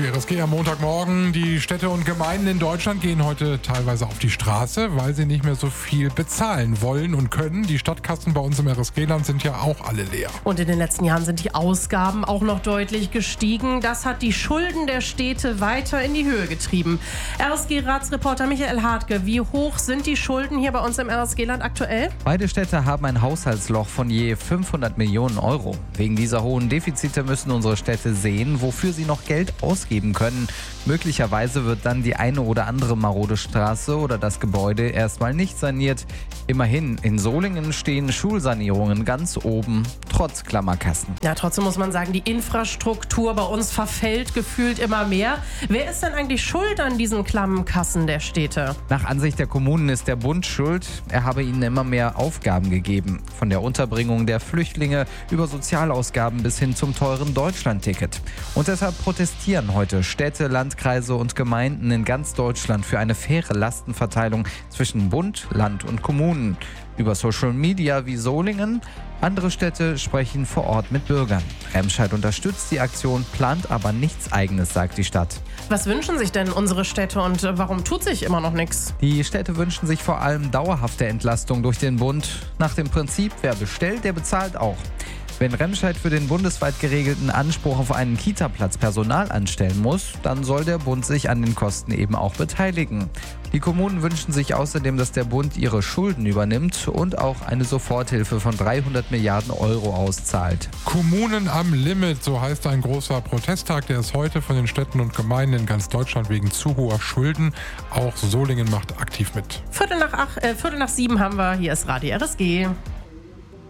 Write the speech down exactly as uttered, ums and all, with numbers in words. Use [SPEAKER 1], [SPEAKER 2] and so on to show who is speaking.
[SPEAKER 1] R S G am Montagmorgen. Die Städte und Gemeinden in Deutschland gehen heute teilweise auf die Straße, weil sie nicht mehr so viel bezahlen wollen und können. Die Stadtkassen bei uns im R S G-Land sind ja auch alle leer.
[SPEAKER 2] Und in den letzten Jahren sind die Ausgaben auch noch deutlich gestiegen. Das hat die Schulden der Städte weiter in die Höhe getrieben. R S G-Ratsreporter Michael Hartke, wie hoch sind die Schulden hier bei uns im R S G-Land aktuell?
[SPEAKER 3] Beide Städte haben ein Haushaltsloch von je fünfhundert Millionen Euro. Wegen dieser hohen Defizite müssen unsere Städte sehen, wofür sie noch Geld ausgeben können. Möglicherweise wird dann die eine oder andere marode Straße oder das Gebäude erstmal nicht saniert. Immerhin, in Solingen stehen Schulsanierungen ganz oben, trotz Klammerkassen.
[SPEAKER 2] Ja, trotzdem muss man sagen, die Infrastruktur bei uns verfällt gefühlt immer mehr. Wer ist denn eigentlich schuld an diesen Klammerkassen der Städte?
[SPEAKER 3] Nach Ansicht der Kommunen ist der Bund schuld. Er habe ihnen immer mehr Aufgaben gegeben. Von der Unterbringung der Flüchtlinge über Sozialausgaben bis hin zum teuren Deutschlandticket. Und deshalb protestieren heute Städte, Landkreise und Gemeinden in ganz Deutschland für eine faire Lastenverteilung zwischen Bund, Land und Kommunen. Über Social Media wie Solingen. Andere Städte sprechen vor Ort mit Bürgern. Remscheid unterstützt die Aktion, plant aber nichts Eigenes, sagt die Stadt.
[SPEAKER 2] Was wünschen sich denn unsere Städte und warum tut sich immer noch nichts?
[SPEAKER 3] Die Städte wünschen sich vor allem dauerhafte Entlastung durch den Bund. Nach dem Prinzip, wer bestellt, der bezahlt auch. Wenn Remscheid für den bundesweit geregelten Anspruch auf einen Kita-Platz Personal anstellen muss, dann soll der Bund sich an den Kosten eben auch beteiligen. Die Kommunen wünschen sich außerdem, dass der Bund ihre Schulden übernimmt und auch eine Soforthilfe von dreihundert Milliarden Euro auszahlt.
[SPEAKER 1] Kommunen am Limit, so heißt ein großer Protesttag, der ist heute von den Städten und Gemeinden in ganz Deutschland wegen zu hoher Schulden. Auch Solingen macht aktiv mit.
[SPEAKER 2] Viertel nach, acht, äh, Viertel nach sieben haben wir, hier ist Radio R S G.